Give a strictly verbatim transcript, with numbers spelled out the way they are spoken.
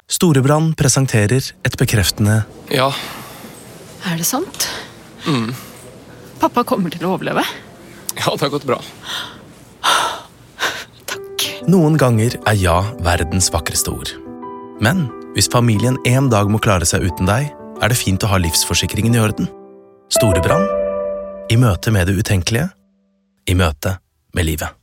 Storebrand presenterer et bekreftende Ja. Er det sant? Mm. Pappa kommer til å overleve? Ja, det har gått bra. Takk. Noen ganger er ja verdens vakreste ord. Men hvis familien en dag må klare seg uten deg, er det fint å ha livsforsikringen i orden. Storebrand. I møte med det utenkelige. I møte med livet.